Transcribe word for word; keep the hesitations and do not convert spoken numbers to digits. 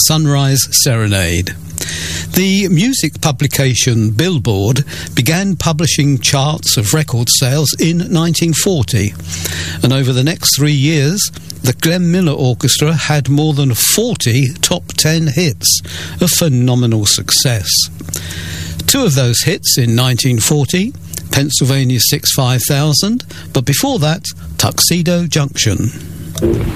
Sunrise Serenade. The music publication Billboard began publishing charts of record sales in nineteen forty, and over the next three years, the Glenn Miller Orchestra had more than forty top ten hits, a phenomenal success. Two of those hits in nineteen forty, Pennsylvania six five thousand, but before that, Tuxedo Junction.